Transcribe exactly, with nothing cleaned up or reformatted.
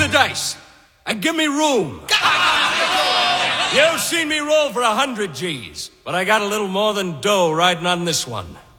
the dice and give me room. You've seen me roll for a hundred G's, but I got a little more than dough riding on this one.